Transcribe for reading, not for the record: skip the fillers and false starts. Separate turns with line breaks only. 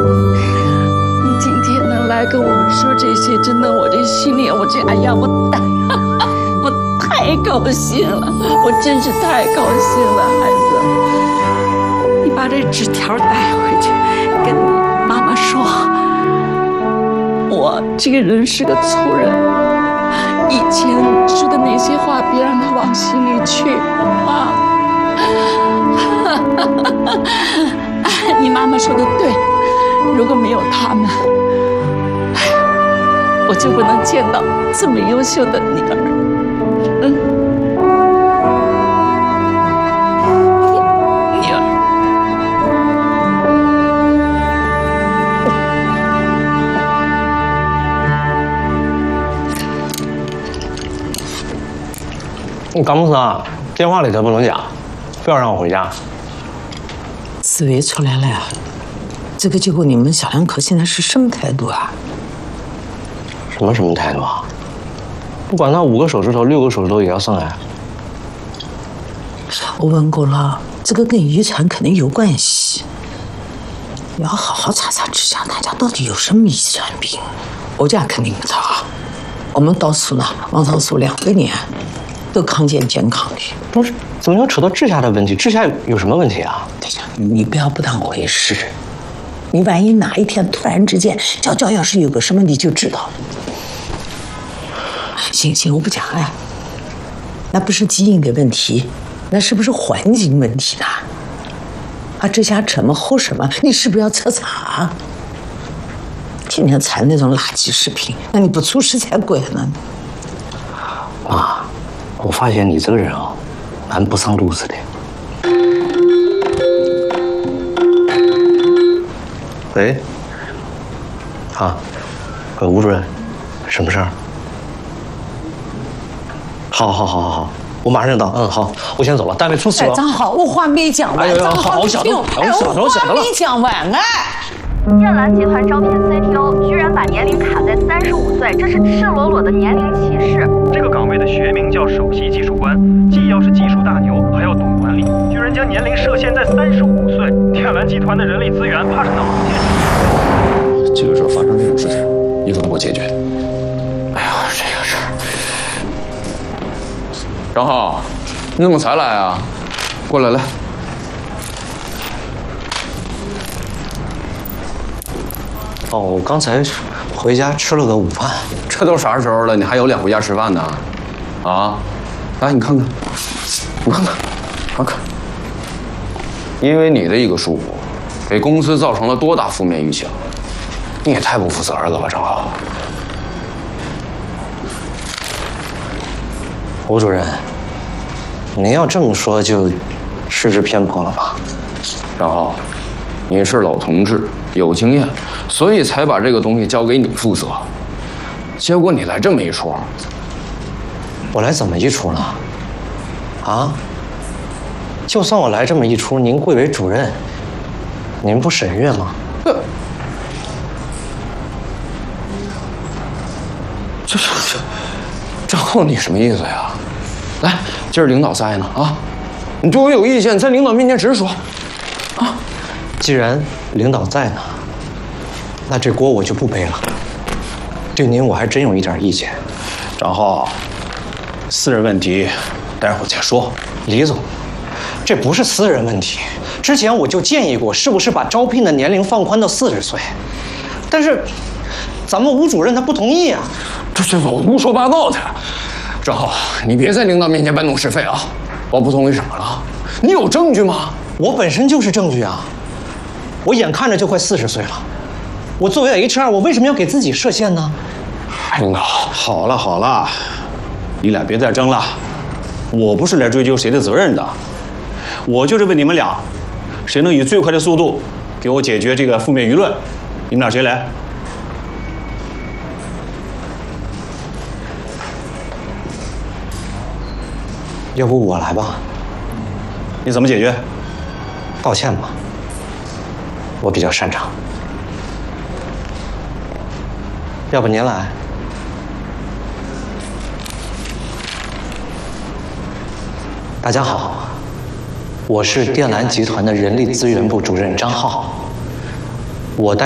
你今天能来跟我说这些，真的，我这心里，哎呀，我太高兴了，我真是太高兴了，孩子，你把这纸条带回去，跟妈妈说，我这个人是个粗人，以前说的那些话，别让他往心里去啊。你妈妈说的对，如果没有他们，我就不能见到这么优秀的女儿。女儿。
你干么事啊？电话里头不能讲，非要让我回家。
紫薇出来了呀，这个结果你们小两口现在是什么态度啊？
什么态度啊？不管他5个手指头、6个手指头也要上来。
我问过了，这个跟遗传肯定有关系，要好好查查之下大家到底有什么遗传病。我家肯定不查啊，我们倒数呢，王长苏2个年都康健健康的。
不是，怎么又扯到治下的问题？治下有什么问题啊？
对呀，你不要不当回事。你万一哪一天突然之间娇要是有个什么，你就知道了。行，我不讲了。那不是基因的问题，那是不是环境问题呢？啊，这下什么后什么，你是不是要彻查？天天馋那种垃圾食品，那你不出事才怪呢。
妈，我发现你这个人啊，蛮不上路子的。喂，啊，吴主任，什么事儿？好，我马上就到。好，我先走了，单位出事了。
张好，我话没讲完。
好，我想的了。
我话没讲完啊。
燕兰集团招聘 CTO， 居然把年龄卡在35岁，这是赤裸裸的年龄歧视。
这个岗位的学名叫首席技术官，既要是技术大牛，还要懂管理，居然将年龄设限在35岁。燕兰集团的人力资源怕是脑子见识。
这个时候发生这种事情，你怎么给我解决？
哎呀，这个事儿。
张浩，你怎么才来啊？过来。
哦，我刚才回家吃了个午饭。
这都啥时候了，你还有脸回家吃饭呢？啊，来，你看看，看，因为你的一个疏忽，给公司造成了多大负面影响？
你也太不负责任了吧，张浩。吴主任，您要这么说就失之偏颇了吧？
张浩，你是老同志，有经验，所以才把这个东西交给你负责。结果你来这么一出，
我来怎么一出呢？啊？就算我来这么一出，您贵为主任，您不审阅吗？
这张浩，你什么意思呀？来，今儿领导在呢啊，你对我有意见，在领导面前直说。啊，
既然领导在呢，那这锅我就不背了。对您我还真有一点意见。
张浩，私人问题待会儿再说。
李总，这不是私人问题。之前我就建议过，是不是把招聘的年龄放宽到40岁？但是咱们吴主任他不同意啊。
这老胡说八道的。张浩，你别在领导面前搬弄是非啊！我不同意什么了？你有证据吗？
我本身就是证据啊！我眼看着就快40岁了，我作为 HR， 我为什么要给自己设限呢？
领导，
好了，你俩别再争了。我不是来追究谁的责任的，我就是问你们俩，谁能以最快的速度给我解决这个负面舆论？你们俩谁来？
要不我来吧？
你怎么解决？
道歉吧，我比较擅长。要不您来？大家好，我是电缆集团的人力资源部主任张浩，我带